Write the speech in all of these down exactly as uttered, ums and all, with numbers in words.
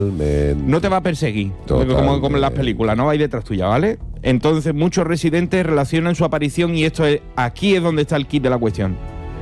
No te va a perseguir, como, como en las películas, no va a ir detrás tuya, ¿vale? Entonces muchos residentes relacionan su aparición, y esto es, aquí es donde está el kit de la cuestión,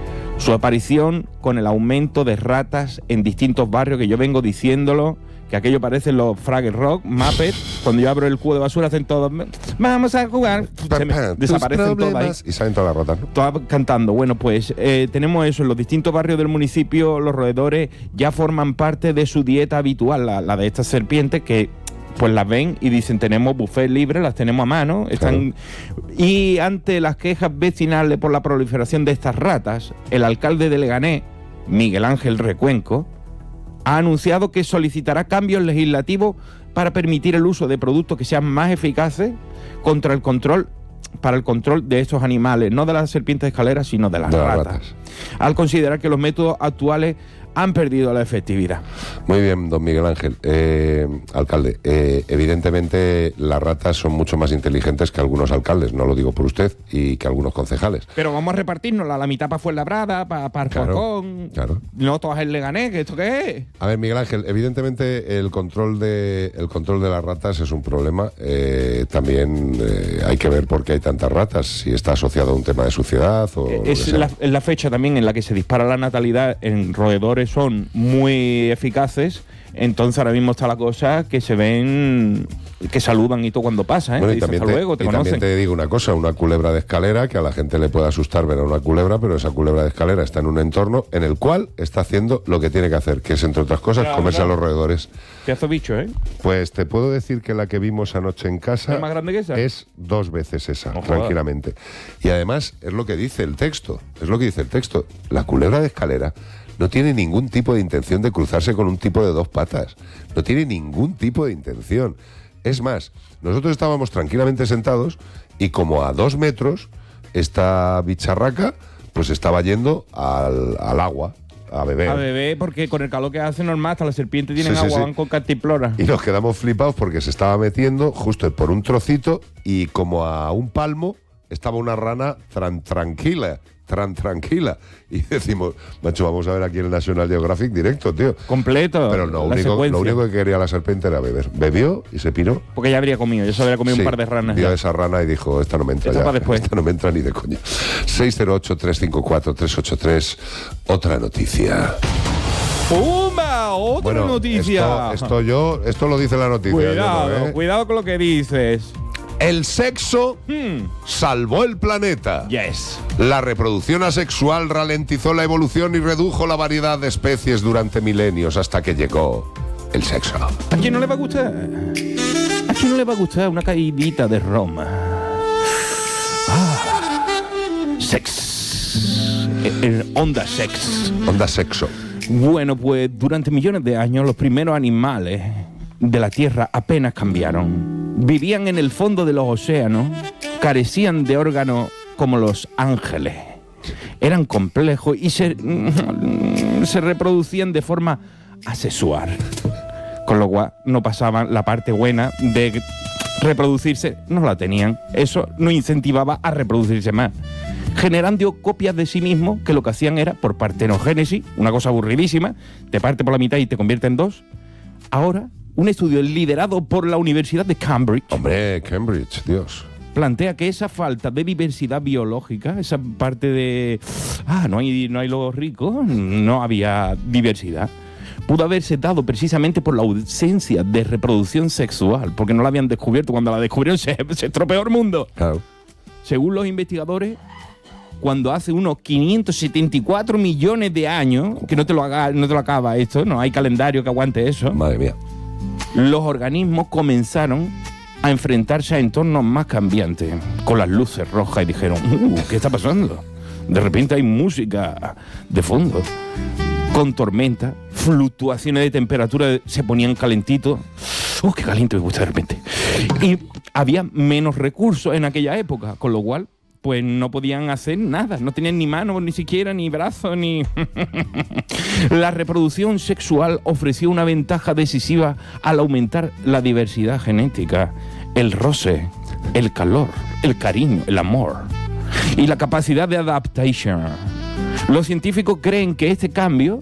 su aparición con el aumento de ratas en distintos barrios, que yo vengo diciéndolo, que aquello parece los Fraggle Rock, Muppets, cuando yo abro el cubo de basura hacen todos, vamos a jugar, se me, desaparecen todas ahí. Y salen todas las ratas, ¿no? Todas cantando. Bueno, pues eh, tenemos eso, en los distintos barrios del municipio, los roedores ya forman parte de su dieta habitual, la, la de estas serpientes que pues las ven y dicen, tenemos buffet libre, las tenemos a mano, están... Claro. Y ante las quejas vecinales por la proliferación de estas ratas, el alcalde de Leganés, Miguel Ángel Recuenco, ha anunciado que solicitará cambios legislativos para permitir el uso de productos que sean más eficaces contra el control, para el control de estos animales, no de las serpientes escaleras, sino de las, de las ratas, ratas, al considerar que los métodos actuales han perdido la efectividad. Muy bien, don Miguel Ángel. Eh, alcalde, eh, evidentemente las ratas son mucho más inteligentes que algunos alcaldes, no lo digo por usted, y que algunos concejales. Pero vamos a repartirnos la mitad para Fuenlabrada, para pa Alcorcón, claro, claro. No todas en Leganés, ¿esto qué es? A ver, Miguel Ángel, evidentemente el control de, el control de las ratas es un problema. Eh, también eh, hay que ver por qué hay tantas ratas, si está asociado a un tema de suciedad o... Eh, es, la, es la fecha también en la que se dispara la natalidad en roedores, son muy eficaces, entonces ahora mismo está la cosa que se ven, que saludan y todo cuando pasa, ¿eh? Bueno, y te también, hasta te, luego, te y también te digo una cosa, una culebra de escalera, que a la gente le puede asustar ver a una culebra, pero esa culebra de escalera está en un entorno en el cual está haciendo lo que tiene que hacer, que es, entre otras cosas, claro, comerse claro. a los roedores. Pedazo bicho, ¿eh? Pues te puedo decir que la que vimos anoche en casa ¿es más grande que esa? Es dos veces esa, no, tranquilamente. Y además, es lo que dice el texto, es lo que dice el texto. La culebra de escalera no tiene ningún tipo de intención de cruzarse con un tipo de dos patas. No tiene ningún tipo de intención. Es más, nosotros estábamos tranquilamente sentados y como a dos metros, esta bicharraca pues estaba yendo al, al agua, a beber. A beber, porque con el calor que hace normal, hasta las serpientes tienen sí, sí, agua, sí. van con cantimplora. Y nos quedamos flipados porque se estaba metiendo justo por un trocito y como a un palmo estaba una rana tran tranquila. Tran tranquila. Y decimos, macho, vamos a ver aquí el National Geographic directo, tío. Completo. Pero lo único, lo único que quería la serpiente era beber. Bebió y se piró. Porque ya habría comido, ya se habría comido sí, un par de ranas. Vio esa rana y dijo, esta no me entra esta ya. Para después. Esta no me entra ni de coña. seis cero ocho, tres cinco cuatro, tres ocho tres. Otra noticia. ¡Pumba! ¡Otra bueno, noticia! Esto, esto yo, esto lo dice la noticia. Cuidado, yo no, ¿eh? cuidado con lo que dices. El sexo hmm. salvó el planeta. Yes. La reproducción asexual ralentizó la evolución y redujo la variedad de especies durante milenios hasta que llegó el sexo. ¿A quién no le va a gustar? ¿A quién no le va a gustar una caidita de Roma? Ah, sex. En onda sex. Onda sexo. Bueno, pues durante millones de años los primeros animales de la Tierra apenas cambiaron. Vivían en el fondo de los océanos, carecían de órganos como los ángeles. Eran complejos y se, se reproducían de forma asexual. Con lo cual no pasaban la parte buena de reproducirse, no la tenían. Eso no incentivaba a reproducirse más. Generando copias de sí mismos que lo que hacían era, por partenogénesis, una cosa aburridísima, te parte por la mitad y te convierte en dos. Ahora, un estudio liderado por la Universidad de Cambridge. Hombre, Cambridge, Dios. Plantea que esa falta de diversidad biológica, esa parte de... Ah, no hay, no hay lobos ricos, no había diversidad, pudo haberse dado precisamente por la ausencia de reproducción sexual, porque no la habían descubierto. Cuando la descubrieron se, se estropeó el mundo. Claro. Según los investigadores, cuando hace unos quinientos setenta y cuatro millones de años, que no te lo haga, no te lo acaba esto, no hay calendario que aguante eso. Madre mía. Los organismos comenzaron a enfrentarse a entornos más cambiantes, con las luces rojas, y dijeron, uh, ¿qué está pasando? De repente hay música de fondo, con tormenta, fluctuaciones de temperatura, se ponían calentitos. ¡Oh, qué caliente me gusta de repente! Y había menos recursos en aquella época, con lo cual pues no podían hacer nada, no tenían ni manos, ni siquiera, ni brazos, ni... La reproducción sexual ofreció una ventaja decisiva al aumentar la diversidad genética, el roce, el calor, el cariño, el amor y la capacidad de adaptación. Los científicos creen que este cambio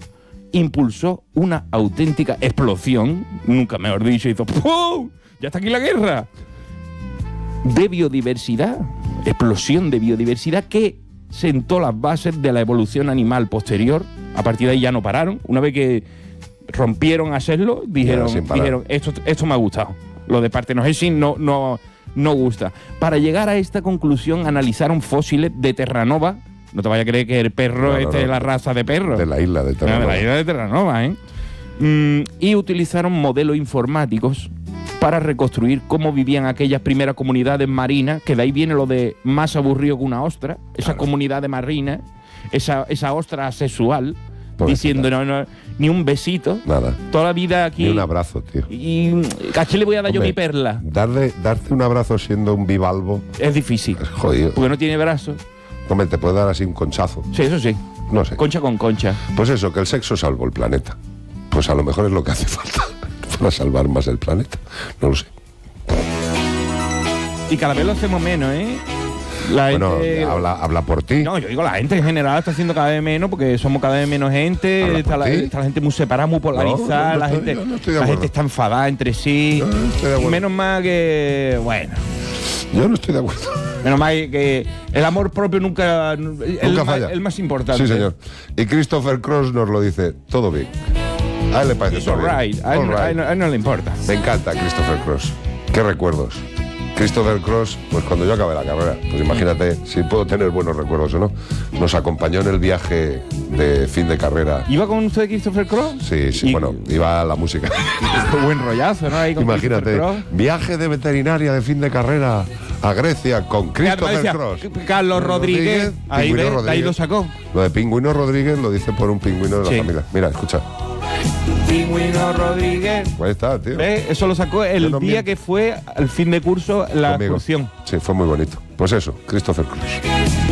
impulsó una auténtica explosión, nunca mejor dicho, hizo ¡pum! ¡Ya está aquí la guerra! De biodiversidad, explosión de biodiversidad que sentó las bases de la evolución animal posterior. A partir de ahí ya no pararon. Una vez que rompieron a hacerlo, dijeron, dijeron esto, esto me ha gustado. Lo de Parthenogenesis no, no, no gusta. Para llegar a esta conclusión analizaron fósiles de Terranova. No te vayas a creer que el perro no, no, este no, es la raza de perro. De la isla de Terranova. No, de la isla de Terranova, ¿eh? Mm, y utilizaron modelos informáticos para reconstruir cómo vivían aquellas primeras comunidades marinas, que de ahí viene lo de más aburrido que una ostra, esa claro. comunidad de marinas, esa, esa ostra asexual, Pobre diciendo no, no, ni un besito. Nada. Toda la vida aquí. Ni un abrazo, tío. Y ¿a quién le voy a dar Hombre, yo mi perla? Darle, darte un abrazo siendo un bivalvo. Es difícil. Es jodido. Porque no tiene brazos. Hombre, te puede dar así un conchazo. Sí, eso sí. No sé. Concha con concha. Pues eso, que el sexo salvó el planeta. Pues a lo mejor es lo que hace falta para salvar más el planeta. No lo sé. Y cada vez lo hacemos menos, ¿eh? La bueno, gente... habla, habla por ti. No, yo digo, la gente en general está haciendo cada vez menos porque somos cada vez menos gente. Está la, está la gente muy separada, muy polarizada. No, no, no la estoy, gente, no la gente está enfadada entre sí. No, y menos mal que... Bueno. Yo no estoy de acuerdo. Menos mal que el amor propio nunca... Nunca el, falla. El más importante. Sí, señor. Y Christopher Cross nos lo dice, todo bien. A él le parece todo right. bien. A él, right. a, él no, a él no le importa. Me encanta Christopher Cross. Qué recuerdos. Christopher Cross, pues cuando yo acabé la carrera, pues imagínate si puedo tener buenos recuerdos o no. Nos acompañó en el viaje de fin de carrera. ¿Iba con usted Christopher Cross? Sí, sí, y, bueno, iba la música. Qué buen rollazo, ¿no? Ahí con imagínate, viaje de veterinaria de fin de carrera a Grecia con Christopher decía, Cross. Carlos Rodríguez, Rodríguez ahí, ve, Rodríguez. ahí lo sacó. Lo de Pingüino Rodríguez lo dice por un pingüino de la sí. familia. Mira, escucha. Pingüino Rodríguez. Ahí está, tío. ¿Ves? Eso lo sacó el no día miento. que fue al fin de curso la excursión. Sí, fue muy bonito. Pues eso, Christopher Cross.